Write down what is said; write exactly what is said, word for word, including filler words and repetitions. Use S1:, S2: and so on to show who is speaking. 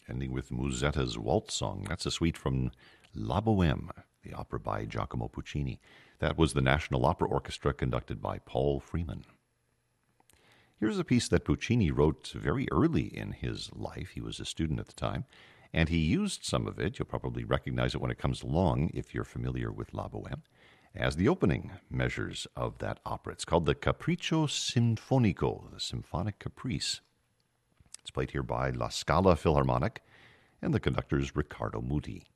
S1: ending with Musetta's Waltz Song. That's a suite from La Bohème, the opera by Giacomo Puccini. That was the National Opera Orchestra conducted by Paul Freeman. Here's a piece that Puccini wrote very early in his life. He was a student at the time, and he used some of it. You'll probably recognize it when it comes along if you're familiar with La Bohème, as the opening measures of that opera. It's called the Capriccio Sinfonico, the Symphonic Caprice. It's played here by La Scala Philharmonic, and the conductor is Riccardo Muti.